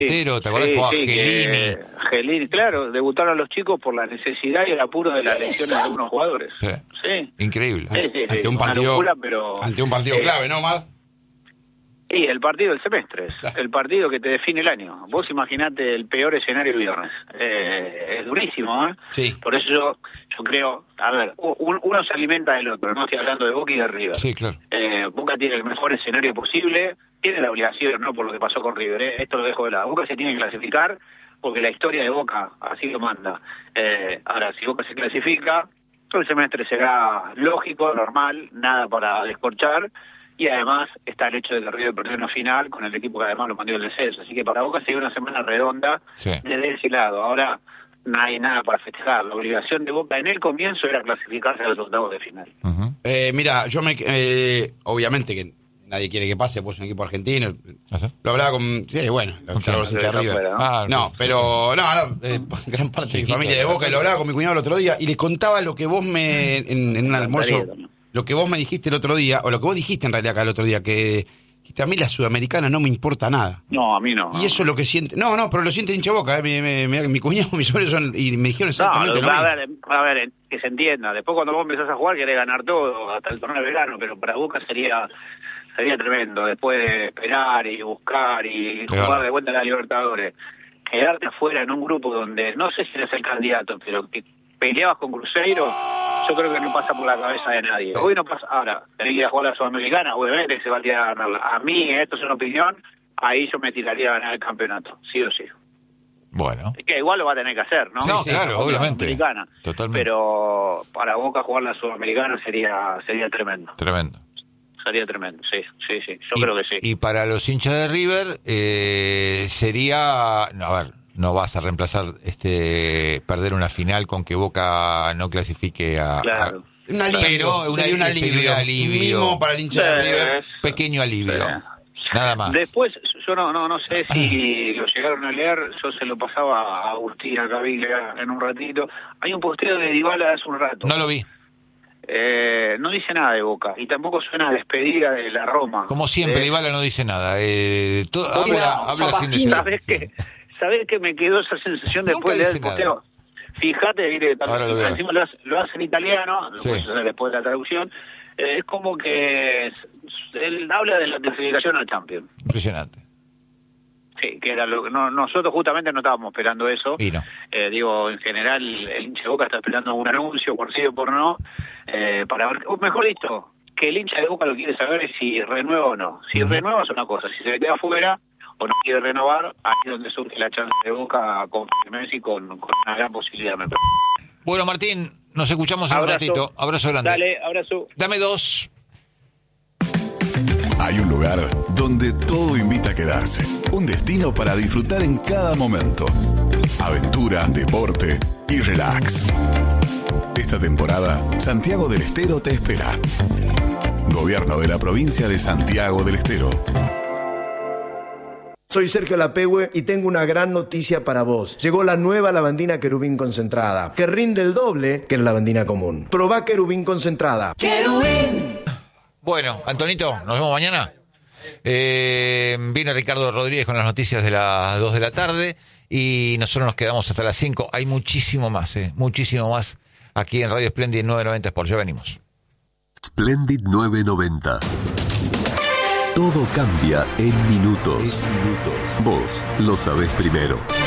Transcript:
Delantero, ¿te acordás? Jugaba Gelini. Gelini, claro, debutaron los chicos por la necesidad y el apuro de las lesiones de algunos jugadores. Sí. Increíble. Sí. Ante un partido, locura, pero, ante un partido clave, ¿no, Mar? Y el partido del semestre, el partido que te define el año. Vos imaginate el peor escenario el viernes. Es durísimo, ¿eh? Sí. Por eso yo creo, a ver, uno se alimenta del otro, no estoy hablando de Boca y de River. Sí, claro. Boca tiene el mejor escenario posible, tiene la obligación, no por lo que pasó con River, esto lo dejo de lado. Boca se tiene que clasificar porque la historia de Boca así lo manda. Ahora, si Boca se clasifica, todo el semestre será lógico, normal, nada para descorchar. Y además está el hecho de que River perdió una final con el equipo que además lo mandó el descenso. Así que para Boca sería una semana redonda desde ese lado. Ahora no hay nada para festejar. La obligación de Boca en el comienzo era clasificarse a los octavos de final. Mira, yo obviamente que nadie quiere que pase, pues un equipo argentino. Lo hablaba con... Sí, bueno, los hinchas de River. Gran parte de mi familia de Boca, y lo hablaba con mi cuñado el otro día, y le contaba lo que vos en un almuerzo... Lo que vos me dijiste el otro día, o lo que vos dijiste en realidad acá el otro día, que a mí la sudamericana no me importa nada. No, a mí no. Y eso es lo que siente... No, pero lo siente el hincha Boca. Mi cuñado, mis sobrinos son... Y me dijeron exactamente lo mismo. A ver, que se entienda. Después cuando vos empezás a jugar querés ganar todo, hasta el torneo de verano, pero para Boca sería tremendo. Después de esperar y buscar y jugar de vuelta a la Libertadores. Quedarte afuera en un grupo donde, no sé si eres el candidato, pero que peleabas con Cruzeiro, yo creo que no pasa por la cabeza de nadie. Hoy no pasa. Ahora, tenés que ir a jugar a la Sudamericana, obviamente que se va a tirar a ganarla. A mí, esto es una opinión, ahí yo me tiraría a ganar el campeonato, sí o sí. Bueno. Es que igual lo va a tener que hacer, ¿no? Sí, claro, obviamente. Totalmente. Pero para Boca jugar la Sudamericana sería tremendo. Tremendo. Sería tremendo, sí. Yo creo que sí. Y para los hinchas de River sería... No, a ver, no vas a reemplazar perder una final con que Boca no clasifique a... Claro. Un alivio, pero un alivio. Mismo para el hincha de River. Pequeño alivio. Nada más. Después, yo no sé si lo llegaron a leer, yo se lo pasaba a Agustín, a Caviglia en un ratito. Hay un posteo de Dybala hace un rato. No lo vi. No dice nada de Boca y tampoco suena a despedida de la Roma. Como siempre, Dybala no dice nada. Habla sin decir. ¿Sabés que me quedó esa sensación después de leer el posteo? Fíjate, encima lo hace en italiano, después de la traducción. Es como que él habla de la clasificación al Champions. Impresionante. Sí, que era lo que nosotros justamente no estábamos esperando eso. Y no. En general el hincha de Boca está esperando un anuncio, por sí o por no, para ver, o mejor dicho, que el hincha de Boca lo quiere saber es si renueva o no. Si renueva es una cosa, si se queda afuera o no quiere renovar, ahí es donde surge la chance de Boca con Messi con una gran posibilidad. Bueno, Martín, nos escuchamos en un ratito. Abrazo grande. Dale, abrazo. Dame 2. Hay un lugar donde todo invita a quedarse. Un destino para disfrutar en cada momento. Aventura, deporte y relax. Esta temporada, Santiago del Estero te espera. Gobierno de la provincia de Santiago del Estero. Soy Sergio Lapehue y tengo una gran noticia para vos. Llegó la nueva lavandina Querubín concentrada, que rinde el doble que la lavandina común. Probá Querubín concentrada. ¡Querubín! Bueno, Antonito, nos vemos mañana. Viene Ricardo Rodríguez con las noticias de las 2 de la tarde y nosotros nos quedamos hasta las 5. Hay muchísimo más aquí en Radio Splendid 990 Sport. Ya venimos. Splendid 990. Todo cambia en minutos. Vos lo sabés primero.